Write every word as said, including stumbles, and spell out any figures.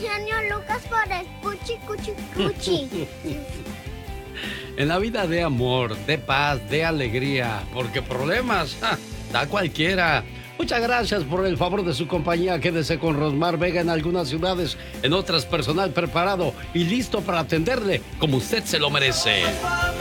genio Lucas por el cuchi, cuchi, cuchi. En la vida de amor, de paz, de alegría, porque problemas ja, da cualquiera. Muchas gracias por el favor de su compañía. Quédese con Rosmar Vega en algunas ciudades, en otras personal preparado y listo para atenderle como usted se lo merece.